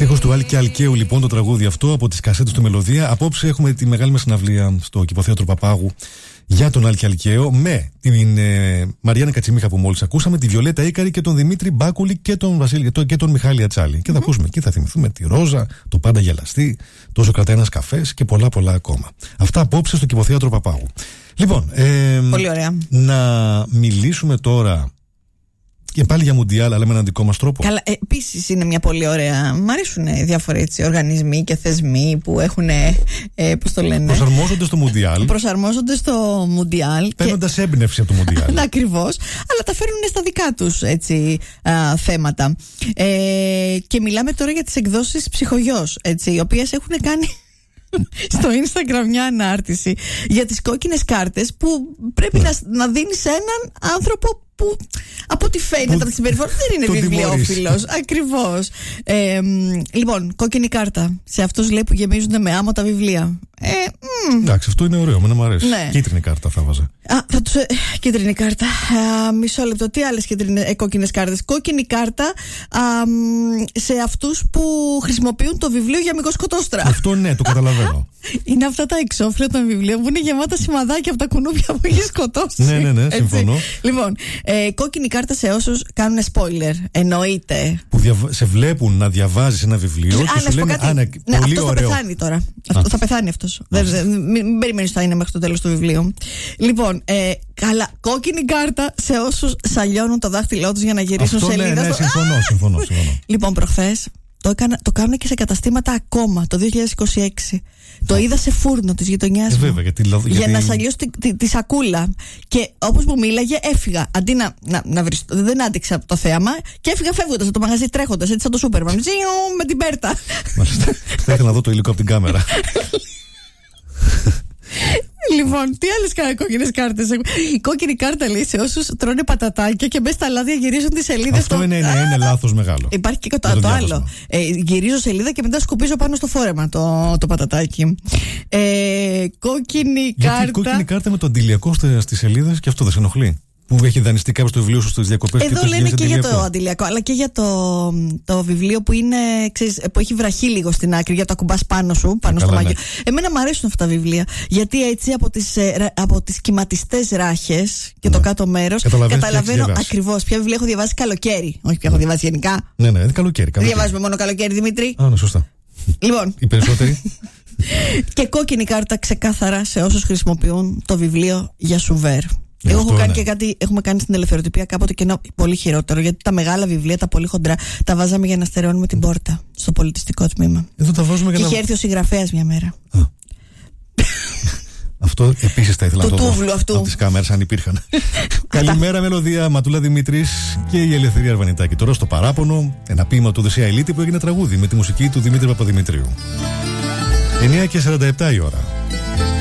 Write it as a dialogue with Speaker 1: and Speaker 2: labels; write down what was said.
Speaker 1: Στίχος του Άλκη Αλκαίου, λοιπόν, το τραγούδι αυτό από τις κασέτες του Μελωδία. Απόψε έχουμε τη μεγάλη μας συναυλία στο Κηποθέατρο Παπάγου για τον Άλκη Αλκαίο με την Μαριάννα Κατσιμίχα που μόλις ακούσαμε, τη Βιολέτα Ίκαρη και τον Δημήτρη Μπάκουλη και τον Βασίλη και τον Μιχάλη Ατσάλη. Και θα ακούσουμε και θα θυμηθούμε τη Ρόζα, το Πάντα Γελαστή, τόσο κρατάει ένας καφές και πολλά ακόμα. Αυτά απόψε στο Κηποθέατρο Παπάγου. Λοιπόν,
Speaker 2: πολύ ωραία.
Speaker 1: Να μιλήσουμε τώρα και πάλι για Μουντιάλ, αλλά με έναν δικό μας τρόπο.
Speaker 2: Καλά, επίσης είναι μια πολύ ωραία. Μ' αρέσουν διάφοροι οργανισμοί και θεσμοί που έχουν. Πώς το λένε.
Speaker 1: Προσαρμόζονται στο Μουντιάλ.
Speaker 2: Προσαρμόζονται στο Μουντιάλ.
Speaker 1: Παίρνοντας έμπνευση από το Μουντιάλ.
Speaker 2: Ακριβώς. Αλλά τα φέρνουν στα δικά τους θέματα. Και μιλάμε τώρα για τις εκδόσεις Ψυχογιός, οι οποίες έχουν κάνει στο Instagram μια ανάρτηση για τις κόκκινες κάρτες που πρέπει να δίνεις σε έναν άνθρωπο που από ό,τι φαίνεται από τη συμπεριφορά δεν είναι βιβλιοφίλος. Ακριβώς. Λοιπόν, κόκκινη κάρτα σε αυτούς, λέει, που γεμίζουν με άμμο τα βιβλία.
Speaker 1: Εντάξει, αυτό είναι ωραίο, εμένα μου αρέσει.
Speaker 2: Ναι.
Speaker 1: Κίτρινη κάρτα θα βάζα.
Speaker 2: Κίτρινη κάρτα. Μισό λεπτό. Τι άλλες κόκκινες κάρτες? Κόκκινη κάρτα σε αυτούς που χρησιμοποιούν το βιβλίο για μικοσκοτόστρα.
Speaker 1: Αυτό ναι, το καταλαβαίνω.
Speaker 2: Είναι αυτά τα εξώφυλλα των βιβλίων που είναι γεμάτα σημαδάκια από τα κουνούπια που έχει σκοτώσει.
Speaker 1: Ναι, συμφωνώ.
Speaker 2: Λοιπόν, κόκκινη κάρτα σε όσους κάνουν spoiler. Εννοείται.
Speaker 1: Που σε βλέπουν να διαβάζεις ένα βιβλίο και σου λένε πολύ
Speaker 2: αυτός
Speaker 1: ωραίο.
Speaker 2: Θα πεθάνει τώρα. Θα πεθάνει αυτός. Μην περιμένεις ότι θα είναι μέχρι το τέλος του βιβλίου. Λοιπόν, καλά, κόκκινη κάρτα σε όσους σαλιώνουν το δάχτυλό τους για να γυρίσουν σελίδα.
Speaker 1: Ναι, συμφωνώ.
Speaker 2: Λοιπόν, προχθές το κάνουν και σε καταστήματα ακόμα το 2026. Το είδα σε φούρνο της γειτονιάς μου.
Speaker 1: Βέβαια,
Speaker 2: για να σαλιώσω τη σακούλα. Και όπως μου μίλαγε, έφυγα. Αντί να βρεις. Δεν άντεξα το θέαμα και έφυγα φεύγοντας από το μαγαζί, τρέχοντας έτσι σαν το Σούπερμαν. Με την πέρτα.
Speaker 1: Μάλιστα. Θα ήθελα να δω το υλικό από την κάμερα.
Speaker 2: Λοιπόν, τι άλλες κόκκινες κάρτες? Η κόκκινη κάρτα, λέει, σε όσους τρώνε πατατάκια και μέσα στα λάδια γυρίζουν τις σελίδες.
Speaker 1: Αυτό είναι λάθος μεγάλο.
Speaker 2: Υπάρχει και το άλλο. Γυρίζω σελίδα και μετά σκουπίζω πάνω στο φόρεμα το πατατάκι. Κόκκινη κάρτα.
Speaker 1: Γιατί κόκκινη κάρτα με το αντιλιακό στις σελίδες και αυτό δεν σε ενοχλεί? Που έχει δανειστεί κάποιος το βιβλίο σου στις διακοπές.
Speaker 2: Εδώ λένε και για το αντιλιακό, αλλά και για το βιβλίο που είναι, ξέρεις, που έχει βραχεί λίγο στην άκρη, για το ακουμπάς πάνω σου, πάνω στο μάγιο. Εμένα μου αρέσουν αυτά τα βιβλία, γιατί έτσι από τις κυματιστές ράχες και το κάτω μέρος καταλαβαίνω ακριβώς ποια βιβλία έχω διαβάσει καλοκαίρι. Όχι ποια έχω διαβάσει γενικά.
Speaker 1: Ναι, είναι καλοκαίρι.
Speaker 2: Δεν διαβάζουμε μόνο καλοκαίρι, Δημήτρη.
Speaker 1: Ναι, σωστά.
Speaker 2: Λοιπόν.
Speaker 1: Οι περισσότεροι.
Speaker 2: Και κόκκινη κάρτα ξεκάθαρα σε όσους χρησιμοποιούν το βιβλίο για σουβέρ. Εγώ έχω κάνει και κάτι, έχουμε κάνει στην ελευθεροτυπία κάποτε και ένα πολύ χειρότερο. Γιατί τα μεγάλα βιβλία, τα πολύ χοντρά, τα βάζαμε για να στερεώνουμε την πόρτα στο πολιτιστικό τμήμα.
Speaker 1: Εδώ τα βάζουμε
Speaker 2: και είχε έρθει ο συγγραφέας μια μέρα.
Speaker 1: Αυτό επίσης θα ήθελα να το δω
Speaker 2: αυτού.
Speaker 1: από τις κάμερες, αν υπήρχαν. Καλημέρα, Μελωδία, Ματούλα Δημήτρης και η Ελευθερία Αρβανιτάκη. Τώρα στο Παράπονο, ένα ποίημα του Οδυσσέα Ηλίτη που έγινε τραγούδι με τη μουσική του Δημήτρη Παπαδημητρίου. 9:47 η ώρα.